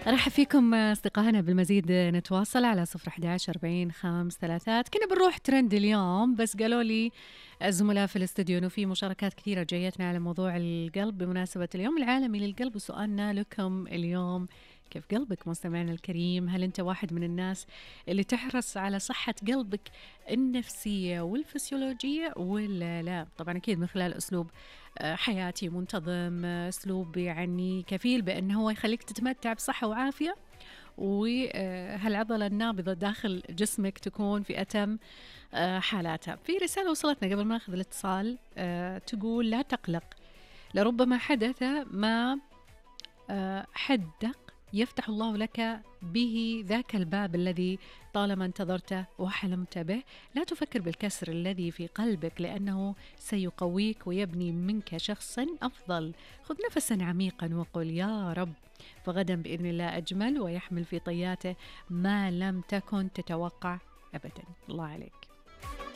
أرحب فيكم أصدقائنا بالمزيد نتواصل على 011 40 5 3. كنا بنروح ترند اليوم، بس قالوا لي الزملاء في الاستوديو إنه في مشاركات كثيرة جايتنا على موضوع القلب بمناسبة اليوم العالمي للقلب. وسؤالنا لكم اليوم: كيف قلبك مستمعنا الكريم؟ هل أنت واحد من الناس اللي تحرص على صحة قلبك النفسية والفسيولوجية ولا لا؟ طبعا أكيد من خلال أسلوب حياتي منتظم، أسلوب يعني كفيل بأنه هو يخليك تتمتع بصحة وعافية، وهالعضلة النابضة داخل جسمك تكون في أتم حالاتها. في رسالة وصلتنا قبل ما ناخذ الاتصال تقول: لا تقلق، لربما حدث ما حدق يفتح الله لك به ذاك الباب الذي طالما انتظرته وحلمت به. لا تفكر بالكسر الذي في قلبك، لأنه سيقويك ويبني منك شخصا أفضل. خذ نفسا عميقا وقل: يا رب، فغدا بإذن الله أجمل، ويحمل في طياته ما لم تكن تتوقع أبدا. الله عليك.